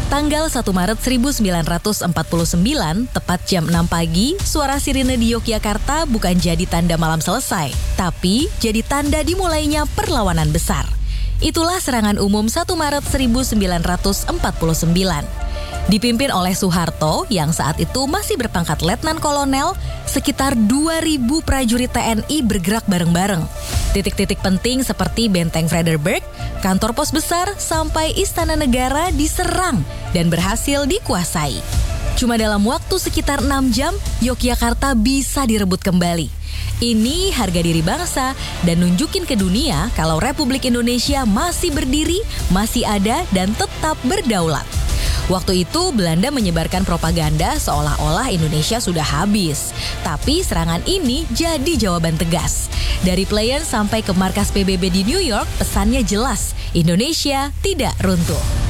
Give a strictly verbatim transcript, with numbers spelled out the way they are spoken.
Tanggal satu Maret seribu sembilan ratus empat puluh sembilan, tepat jam enam pagi, suara sirine di Yogyakarta bukan jadi tanda malam selesai, tapi jadi tanda dimulainya perlawanan besar. Itulah serangan umum satu Maret seribu sembilan ratus empat puluh sembilan. Dipimpin oleh Soeharto yang saat itu masih berpangkat letnan kolonel, sekitar dua ribu prajurit T N I bergerak bareng-bareng. Titik-titik penting seperti Benteng Frederberg, kantor pos besar, sampai Istana Negara diserang dan berhasil dikuasai. Cuma dalam waktu sekitar enam jam, Yogyakarta bisa direbut kembali. Ini harga diri bangsa dan nunjukin ke dunia kalau Republik Indonesia masih berdiri, masih ada, dan tetap berdaulat. Waktu itu Belanda menyebarkan propaganda seolah-olah Indonesia sudah habis. Tapi serangan ini jadi jawaban tegas. Dari player sampai ke markas P B B di New York, pesannya jelas, Indonesia tidak runtuh.